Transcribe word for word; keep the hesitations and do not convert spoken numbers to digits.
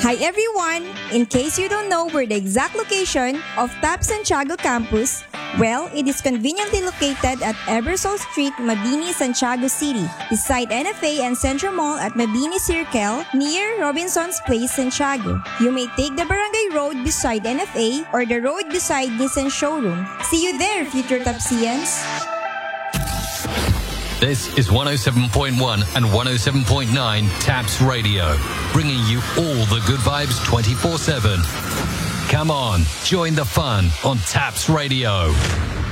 Hi everyone! In case you don't know where the exact location of TAP Santiago campus, well, it is conveniently located at Ebersol Street, Mabini, Santiago City, beside N F A and Central Mall at Mabini Circle, near Robinson's Place, Santiago. You may take the Barangay Road beside N F A or the road beside Nissan Showroom. See you there, future Tapsians! This is one oh seven point one and one oh seven point nine TAPS Radio, bringing you all the good vibes twenty-four seven. Come on, join the fun on TAPS Radio.